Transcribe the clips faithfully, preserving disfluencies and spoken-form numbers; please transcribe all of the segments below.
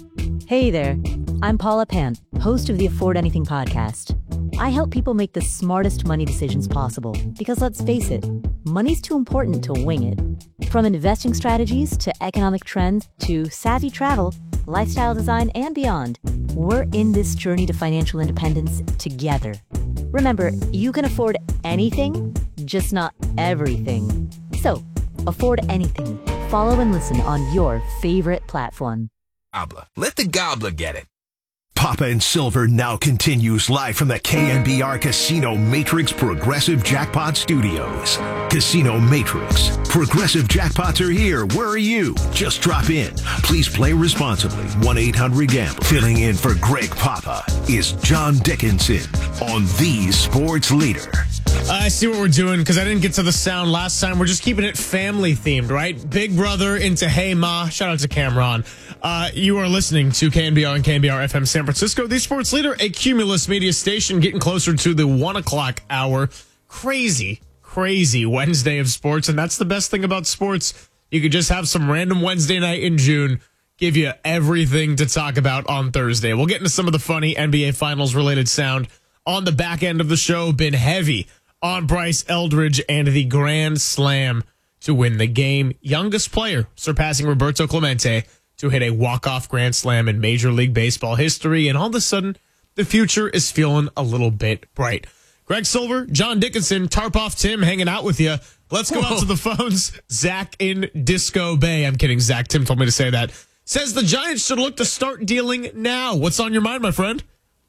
Hey there, I'm Paula Pant, host of the Afford Anything podcast. I help people make the smartest money decisions possible because, let's face it, money's too important to wing it. From investing strategies to economic trends to savvy travel, lifestyle design, and beyond, we're in this journey to financial independence together. Remember, you can afford anything, just not everything. So, afford anything. Follow and listen on your favorite platform. Gobbler. Let the gobbler get it. Papa and Silver now continues live from the K N B R Casino Matrix Progressive Jackpot Studios. Casino Matrix. Progressive Jackpots are here. Where are you? Just drop in. Please play responsibly. one eight hundred gambler. Filling in for Greg Papa is John Dickinson on the Sports Leader. I see what we're doing because I didn't get to the sound last time. We're just keeping it family themed, right? Big Brother into Hey Ma. Shout out to Cameron. Uh, you are listening to K N B R and K N B R F M San Francisco, the Sports Leader, a Cumulus media station, getting closer to the one o'clock hour. Crazy, crazy Wednesday of sports, and that's the best thing about sports. You could just have some random Wednesday night in June, give you everything to talk about on Thursday. We'll get into some of the funny N B A Finals related sound on the back end of the show. Been heavy on Bryce Eldridge and the Grand Slam to win the game. Youngest player surpassing Roberto Clemente to hit a walk-off Grand Slam in Major League Baseball history. And all of a sudden, the future is feeling a little bit bright. Greg Silver, John Dickinson, Tarp Off Tim hanging out with you. Let's go Whoa. out to the phones. Zach in Disco Bay. I'm kidding, Zach. Tim told me to say that. Says the Giants should look to start dealing now. What's on your mind, my friend?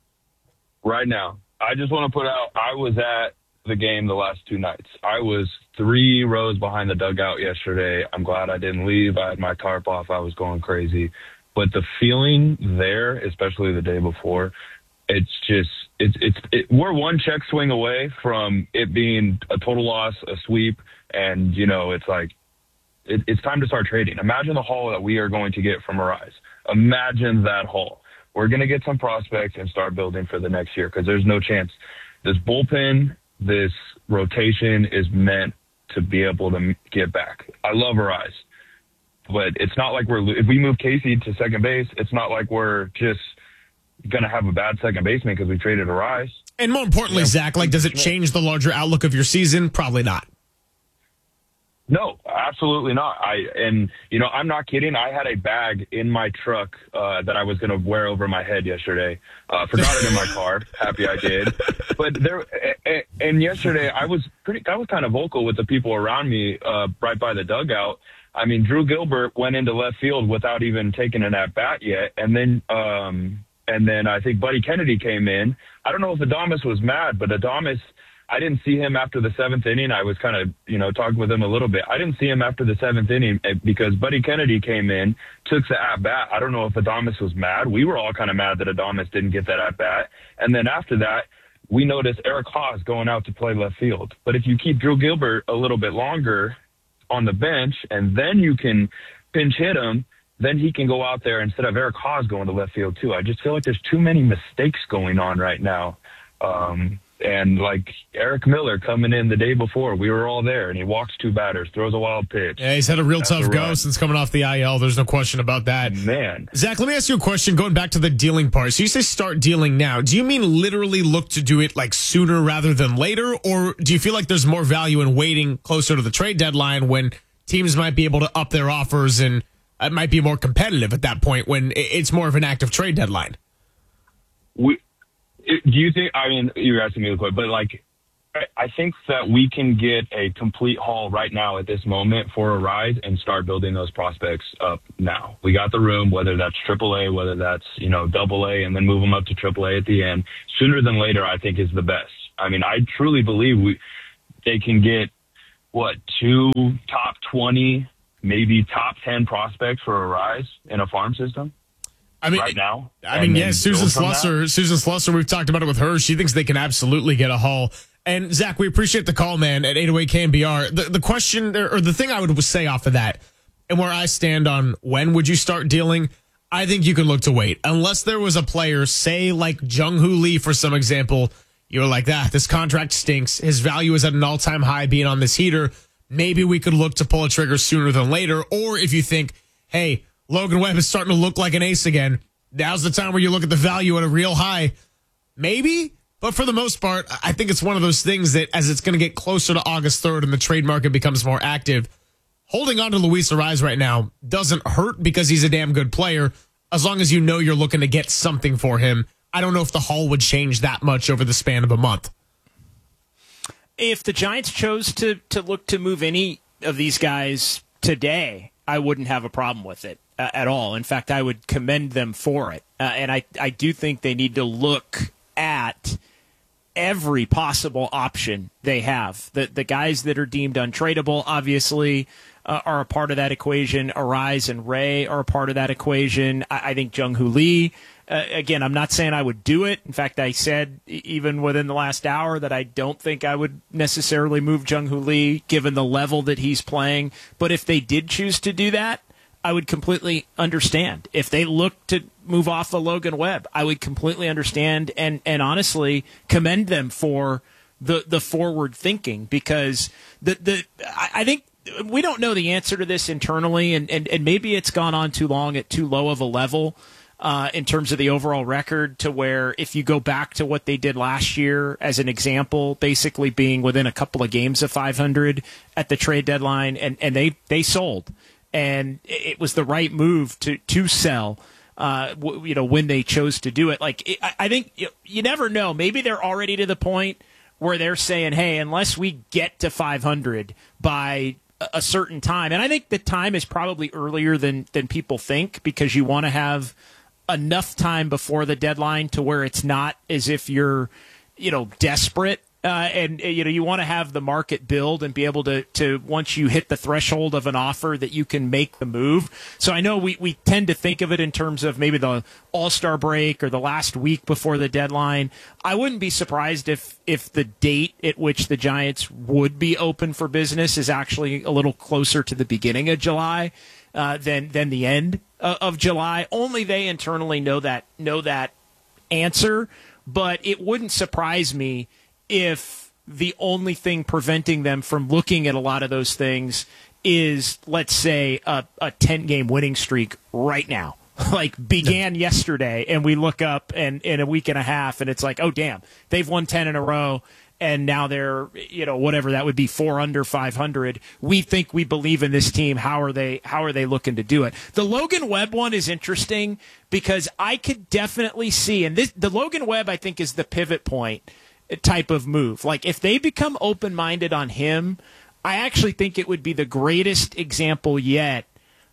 Right now. I just want to put out, I was at the game the last two nights. I was three rows behind the dugout yesterday. I'm glad I didn't leave. I had my tarp off. I was going crazy. But the feeling there, especially the day before, it's just, it's, it's, it, we're one check swing away from it being a total loss, a sweep. And, you know, it's like, it, it's time to start trading. Imagine the haul that we are going to get from Arise. Imagine that haul. We're going to get some prospects and start building for the next year because there's no chance. This bullpen, this rotation is meant to be able to get back. I love Arise, but it's not like we're, if we move Casey to second base, it's not like we're just going to have a bad second baseman because we traded Arise. And more importantly, yeah. Zach, like, does it change the larger outlook of your season? Probably not. No, absolutely not. I and you know I'm not kidding. I had a bag in my truck uh, that I was going to wear over my head yesterday. Uh, forgot it in my car. Happy I did. But there and yesterday I was pretty. I was kind of vocal with the people around me uh, right by the dugout. I mean, Drew Gilbert went into left field without even taking an at bat yet, and then um, and then I think Buddy Kennedy came in. I don't know if Adames was mad, but Adames. I didn't see him after the seventh inning. I was kind of, you know, talking with him a little bit. I didn't see him after the seventh inning because Buddy Kennedy came in, took the at-bat. I don't know if Adames was mad. We were all kind of mad that Adames didn't get that at-bat. And then after that, we noticed Eric Haas going out to play left field. But if you keep Drew Gilbert a little bit longer on the bench and then you can pinch hit him, then he can go out there instead of Eric Haas going to left field too. I just feel like there's too many mistakes going on right now. Um, And like Eric Miller coming in the day before, we were all there, and he walks two batters, throws a wild pitch. Yeah, he's had a real That's tough a go since coming off the I L. There's no question about that. Man. Zach, let me ask you a question going back to the dealing part. So you say start dealing now. Do you mean literally look to do it like sooner rather than later? Or do you feel like there's more value in waiting closer to the trade deadline when teams might be able to up their offers and it might be more competitive at that point when it's more of an active trade deadline? We. Do you think, I mean, you're asking me the question, but like, I think that we can get a complete haul right now at this moment for Arise and start building those prospects up now. We got the room, whether that's triple A, whether that's, you know, double A, and then move them up to triple A at the end. Sooner than later, I think is the best. I mean, I truly believe we they can get, what, two top twenty, maybe top ten prospects for Arise in a farm system. I mean, right now. I mean, yeah, Susan Slusser, Susan Slusser, we've talked about it with her. She thinks they can absolutely get a haul. And Zach, we appreciate the call, man, at eight oh eight K N B R. The, the question or the thing I would say off of that and where I stand on when would you start dealing, I think you can look to wait. Unless there was a player, say like Jung-Hoo Lee, for some example, you're like, ah, this contract stinks. His value is at an all-time high being on this heater. Maybe we could look to pull a trigger sooner than later. Or if you think, hey, Logan Webb is starting to look like an ace again. Now's the time where you look at the value at a real high. Maybe, but for the most part, I think it's one of those things that as it's going to get closer to August third and the trade market becomes more active, holding on to Luis Arraez right now doesn't hurt because he's a damn good player as long as you know you're looking to get something for him. I don't know if the haul would change that much over the span of a month. If the Giants chose to, to look to move any of these guys today, I wouldn't have a problem with it uh, at all. In fact, I would commend them for it. Uh, and I, I do think they need to look at every possible option they have. The, the guys that are deemed untradeable, obviously, Uh, are a part of that equation. Arraez and Ray are a part of that equation. I, I think Jung Hoo Lee, uh, again, I'm not saying I would do it. In fact, I said even within the last hour that I don't think I would necessarily move Jung Hoo Lee given the level that he's playing. But if they did choose to do that, I would completely understand. If they look to move off of Logan Webb, I would completely understand and, and honestly commend them for the, the forward thinking because the, the, I, I think we don't know the answer to this internally, and, and, and maybe it's gone on too long at too low of a level uh, in terms of the overall record to where if you go back to what they did last year as an example, basically being within a couple of games of five hundred at the trade deadline, and, and they, they sold. And it was the right move to, to sell, uh, w- you know, when they chose to do it. Like, it, I, I think you, you never know. Maybe they're already to the point where they're saying, hey, unless we get to five hundred by a certain time. And I think the time is probably earlier than, than people think because you want to have enough time before the deadline to where it's not as if you're, you know, desperate. Uh, and, you know, you want to have the market build and be able to, to, once you hit the threshold of an offer that you can make the move. So I know we, we tend to think of it in terms of maybe the All-Star break or the last week before the deadline. I wouldn't be surprised if, if the date at which the Giants would be open for business is actually a little closer to the beginning of July, uh, than, than the end of, of July. Only they internally know that, know that answer, but it wouldn't surprise me if the only thing preventing them from looking at a lot of those things is, let's say, a, a ten-game winning streak right now, like began yesterday, and we look up and in a week and a half, and it's like, oh, damn, they've won ten in a row, and now they're, you know, whatever that would be, four under five hundred. We think we believe in this team. How are they, how are they looking to do it? The Logan Webb one is interesting because I could definitely see, and this, the Logan Webb, I think, is the pivot point type of move. Like if they become open-minded on him, I actually think it would be the greatest example yet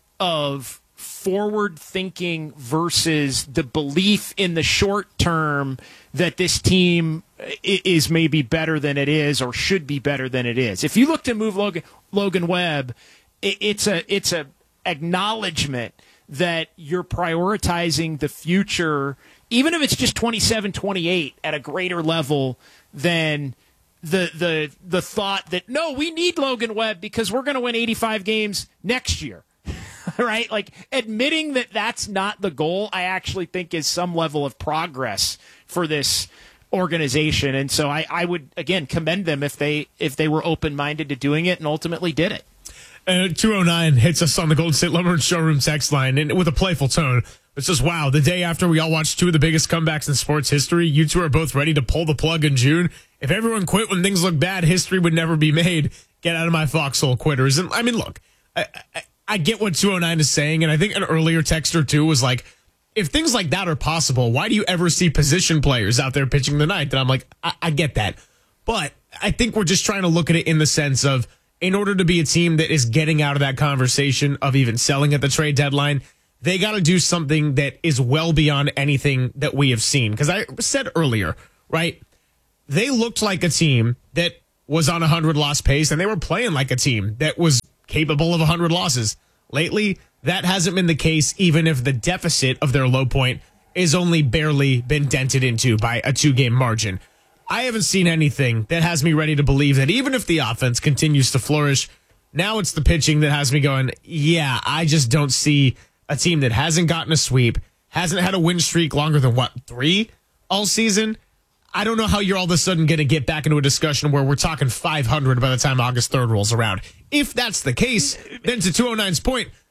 of forward thinking versus the belief in the short term that this team is maybe better than it is or should be better than it is. If you look to move Logan, Logan Webb, it's a it's a acknowledgement that you're prioritizing the future, even if it's just twenty-seven twenty-eight at a greater level than the the the thought that, no, we need Logan Webb because we're going to win eighty-five games next year. Right? Like admitting that that's not the goal, I actually think is some level of progress for this organization. And so I, I would, again, commend them if they if they were open-minded to doing it and ultimately did it. Uh, two oh nine hits us on the Golden State Lumber and Showroom text line and with a playful tone. It says, wow, the day after we all watched two of the biggest comebacks in sports history, you two are both ready to pull the plug in June. If everyone quit when things look bad, history would never be made. Get out of my foxhole, quitters. And I mean, look, I, I, I get what two oh nine is saying, and I think an earlier texter, too, was like, if things like that are possible, why do you ever see position players out there pitching the ninth? And I'm like, I, I get that. But I think we're just trying to look at it in the sense of, in order to be a team that is getting out of that conversation of even selling at the trade deadline, they got to do something that is well beyond anything that we have seen. Because I said earlier, right, they looked like a team that was on a hundred-loss pace, and they were playing like a team that was capable of one hundred losses. Lately, that hasn't been the case, even if the deficit of their low point is only barely been dented into by a two-game margin. I haven't seen anything that has me ready to believe that even if the offense continues to flourish, now it's the pitching that has me going, yeah, I just don't see a team that hasn't gotten a sweep, hasn't had a win streak longer than, what, three all season? I don't know how you're all of a sudden going to get back into a discussion where we're talking five hundred by the time August third rolls around. If that's the case, then to two oh nine's point,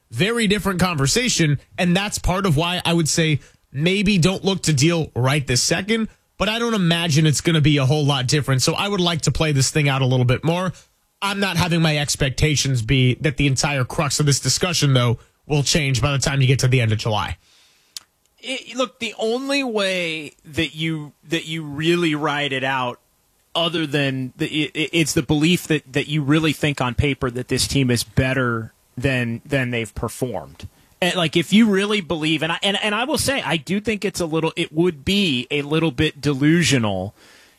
very different conversation. And that's part of why I would say maybe don't look to deal right this second. But I don't imagine it's going to be a whole lot different. So I would like to play this thing out a little bit more. I'm not having my expectations be that the entire crux of this discussion, though, will change by the time you get to the end of July. It, look, the only way that you that you really ride it out, other than the, it, it's the belief that, that you really think on paper that this team is better than than they've performed. And like, if you really believe, and I and, and I will say, I do think it's a little, it would be a little bit delusional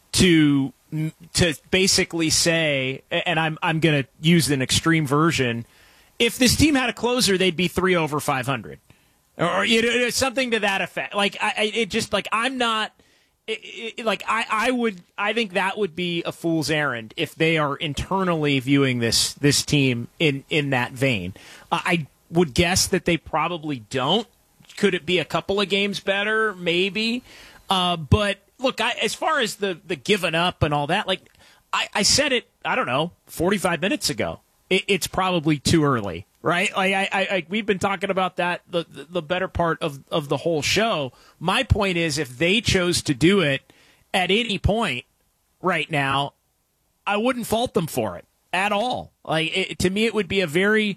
to to basically say, and I'm I'm going to use an extreme version, if this team had a closer, they'd be three over five hundred. Or you know, something to that effect. Like I, it just like I'm not it, it, like I, I would. I think that would be a fool's errand if they are internally viewing this this team in in that vein. Uh, I would guess that they probably don't. Could it be a couple of games better? Maybe. Uh, but look, I, as far as the the giving up and all that, like I, I said it. I don't know, forty-five minutes ago. It, it's probably too early. Right, like I, I, I, we've been talking about that the, the the better part of of the whole show. My point is, if they chose to do it at any point right now, I wouldn't fault them for it at all. Like it, to me, it would be a very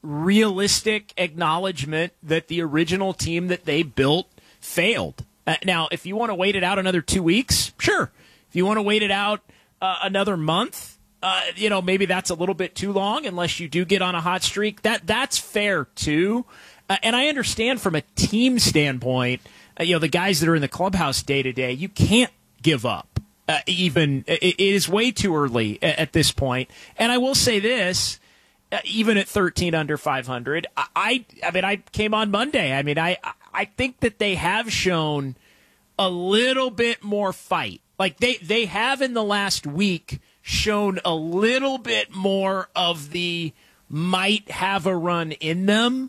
realistic acknowledgement that the original team that they built failed. Uh, now, if you want to wait it out another two weeks, sure. If you want to wait it out uh, another month. Uh, you know, maybe that's a little bit too long unless you do get on a hot streak. That that's fair, too. Uh, and I understand from a team standpoint, uh, you know, the guys that are in the clubhouse day to day, you can't give up. Uh, even it, it is way too early at, at this point. And I will say this, uh, even at thirteen under five hundred, I, I I mean, I came on Monday. I mean, I I think that they have shown a little bit more fight. Like they, they have in the last week shown a little bit more of the might have a run in them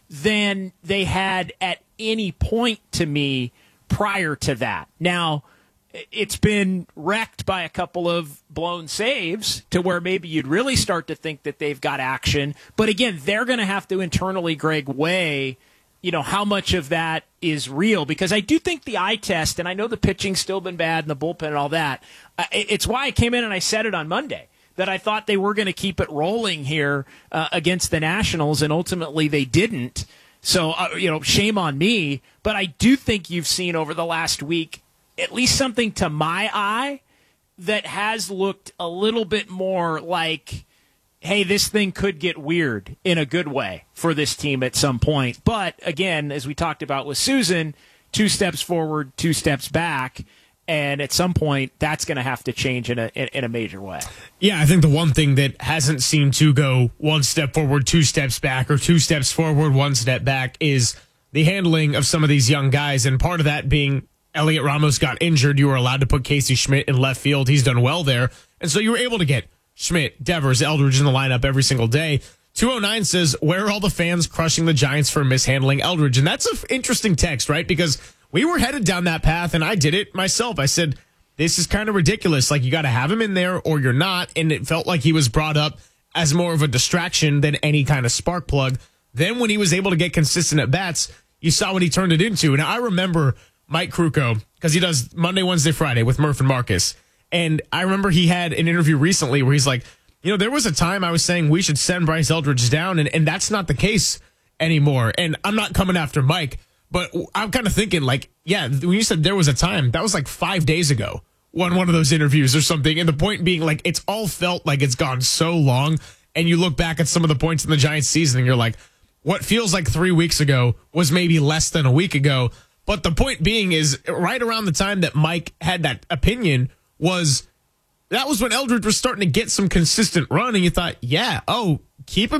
than they had at any point to me prior to that. Now, it's been wrecked by a couple of blown saves to where maybe you'd really start to think that they've got action. But again, they're going to have to internally, Greg, weigh, you know, how much of that is real, because I do think the eye test, and I know the pitching's still been bad and the bullpen and all that. Uh, it's why I came in and I said it on Monday that I thought they were going to keep it rolling here uh, against the Nationals, and ultimately they didn't. So, uh, you know, shame on me. But I do think you've seen over the last week at least something to my eye that has looked a little bit more like, hey, this thing could get weird in a good way for this team at some point. But, again, as we talked about with Susan, two steps forward, two steps back, and at some point that's going to have to change in a in, in a major way. Yeah, I think the one thing that hasn't seemed to go one step forward, two steps back, or two steps forward, one step back is the handling of some of these young guys, and part of that being Elliot Ramos got injured. You were allowed to put Casey Schmidt in left field. He's done well there, and so you were able to get Schmidt, Devers, Eldridge in the lineup every single day. two oh nine says, where are all the fans crushing the Giants for mishandling Eldridge? And that's an interesting text, right? Because we were headed down that path, and I did it myself. I said, this is kind of ridiculous. Like, you got to have him in there or you're not. And it felt like he was brought up as more of a distraction than any kind of spark plug. Then when he was able to get consistent at bats, you saw what he turned it into. Now, I remember Mike Krukow, because he does Monday, Wednesday, Friday with Murph and Marcus. And I remember he had an interview recently where he's like, you know, there was a time I was saying we should send Bryce Eldridge down, and, and that's not the case anymore. And I'm not coming after Mike, but I'm kind of thinking, like, yeah, when you said there was a time, that was like five days ago on one of those interviews or something. And the point being, like, it's all felt like it's gone so long. And you look back at some of the points in the Giants season and you're like, what feels like three weeks ago was maybe less than a week ago. But the point being is, right around the time that Mike had that opinion was that was when Eldridge was starting to get some consistent run, and you thought, yeah, oh, keep him